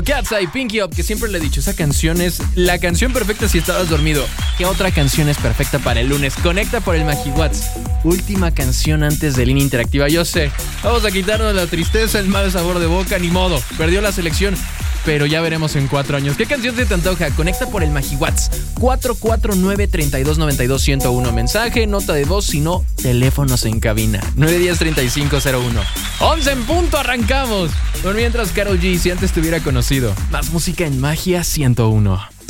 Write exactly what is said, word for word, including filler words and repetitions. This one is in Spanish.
Cat's Eye, Pinky Up, que siempre le he dicho, esa canción es la canción perfecta si estabas dormido. ¿Qué otra canción es perfecta para el lunes? Conecta por el MagiWatts. Última canción antes de línea interactiva. Yo sé, vamos a quitarnos la tristeza, el mal sabor de boca, ni modo. Perdió la selección, pero ya veremos en cuatro años. ¿Qué canción se te antoja? Conecta por el MagiWatts. cuatro cuatro nueve, tres dos nueve dos, uno cero uno. Mensaje, nota de voz, sino teléfonos en cabina. nueve uno cero, tres cinco cero uno. once en punto, arrancamos. Por mientras, Karol G, si antes te hubiera conocido. Más música en Magia ciento uno.